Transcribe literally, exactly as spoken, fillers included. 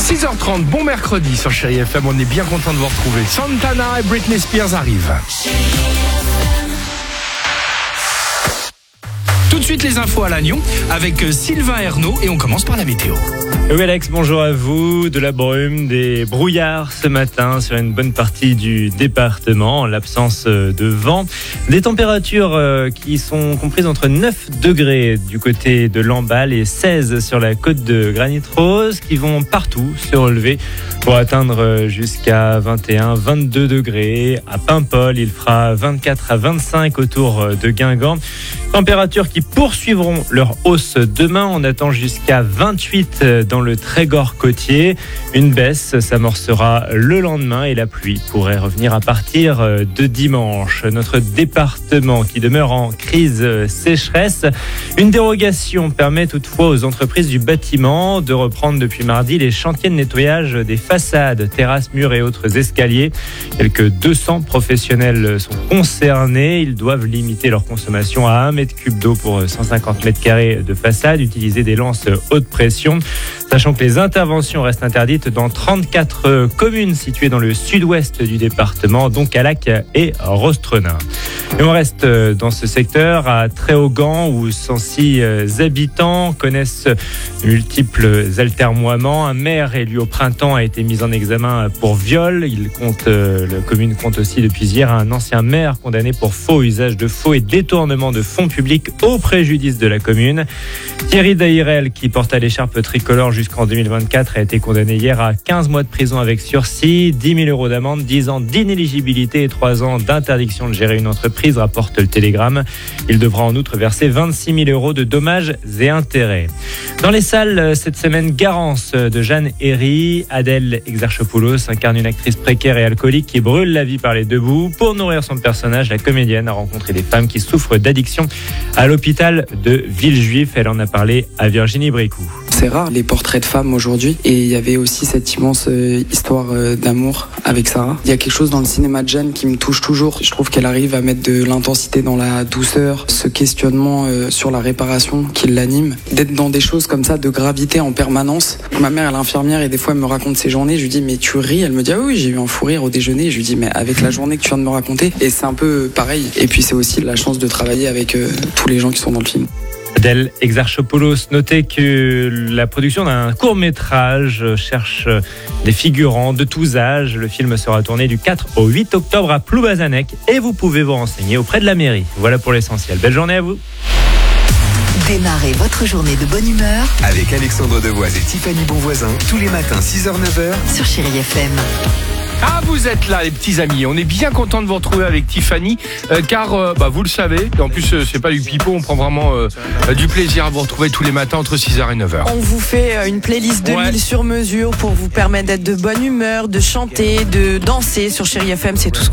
six heures trente, bon mercredi sur Chérie F M, on est bien content de vous retrouver. Santana et Britney Spears arrivent. Tout de suite les infos à Lannion avec Sylvain Ernaud et on commence par la météo. Oui Alex, bonjour à vous. De la brume, des brouillards ce matin sur une bonne partie du département en l'absence de vent. Des températures qui sont comprises entre neuf degrés du côté de Lamballe et seize sur la côte de Granit-Rose qui vont partout se relever pour atteindre jusqu'à vingt et un, vingt-deux degrés. À Paimpol, il fera vingt-quatre à vingt-cinq autour de Guingamp. Températures qui poursuivront leur hausse demain. On attend jusqu'à vingt-huit dans le Trégor côtier. Une baisse s'amorcera le lendemain et la pluie pourrait revenir à partir de dimanche. Notre département qui demeure en crise sécheresse. Une dérogation permet toutefois aux entreprises du bâtiment de reprendre depuis mardi les chantiers de nettoyage des façades, terrasses, murs et autres escaliers. Quelques deux cents professionnels sont concernés. Ils doivent limiter leur consommation à un mètre cube d'eau pour cent cinquante mètres carrés de façade, utiliser des lances haute pression. Sachant que les interventions restent interdites dans trente-quatre communes situées dans le sud-ouest du département, dont Calac et Rostrenin. Et on reste dans ce secteur à Tréaugan où cent six habitants connaissent multiples atermoiements. Un maire élu au printemps a été mis en examen pour viol. Il compte, la commune compte aussi depuis hier un ancien maire condamné pour faux usage de faux et détournement de fonds publics au préjudice de la commune. Thierry Dairel, qui porta l'écharpe tricolore jusqu'en deux mille vingt-quatre, a été condamné hier à quinze mois de prison avec sursis, dix mille euros d'amende, dix ans d'inéligibilité et trois ans d'interdiction de gérer une entreprise, rapporte le Télégramme. Il devra en outre verser vingt-six mille euros de dommages et intérêts. Dans les salles, cette semaine, Garance de Jeanne Herry. Adèle Exarchopoulos incarne une actrice précaire et alcoolique qui brûle la vie par les deux bouts. Pour nourrir son personnage, la comédienne a rencontré des femmes qui souffrent d'addiction à l'hôpital de Villejuif. Elle en a parlé à Virginie Bricou. C'est rare les portraits de femmes aujourd'hui et il y avait aussi cette immense euh, histoire euh, d'amour avec Sarah. Il y a quelque chose dans le cinéma de Jeanne qui me touche toujours. Je trouve qu'elle arrive à mettre de l'intensité dans la douceur, ce questionnement euh, sur la réparation qui l'anime. D'être dans des choses comme ça, de gravité en permanence. Ma mère elle est infirmière et des fois elle me raconte ses journées. Je lui dis mais tu ris? Elle me dit ah oui j'ai eu un fou rire au déjeuner. Je lui dis mais avec la journée que tu viens de me raconter. Et c'est un peu pareil. Et puis c'est aussi la chance de travailler avec euh, tous les gens qui sont dans le film. Adèle Exarchopoulos, notez que la production d'un court-métrage cherche des figurants de tous âges. Le film sera tourné du quatre au huit octobre à Ploubazanek et vous pouvez vous renseigner auprès de la mairie. Voilà pour l'essentiel. Belle journée à vous. Démarrez votre journée de bonne humeur avec Alexandre Devoise et Tiffany Bonvoisin tous les matins six heures neuf heures sur Chérie F M. Ah, vous êtes là les petits amis, on est bien content de vous retrouver avec Tiffany euh, car euh, bah, vous le savez, en plus euh, c'est pas du pipeau, on prend vraiment euh, du plaisir à vous retrouver tous les matins entre six heures et neuf heures. On vous fait une playlist de Ouais. mille sur mesure pour vous permettre d'être de bonne humeur, de chanter, de danser sur Chérie F M, c'est tout ce qu'on